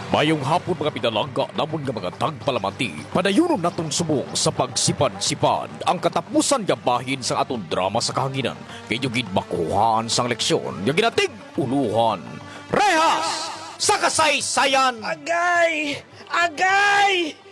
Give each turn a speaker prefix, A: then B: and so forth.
A: Mayong hapon mga pinalangga namon nga mga tagpalamati. Padayunon natong subong sa pagsipad-sipad ang katapusan nga bahin sa aton drama sa kahanginan. Kayo gid makuhaan sang leksyon nga ginatig uluhan. Rehas sa kasaysayan!
B: Agay! Agay!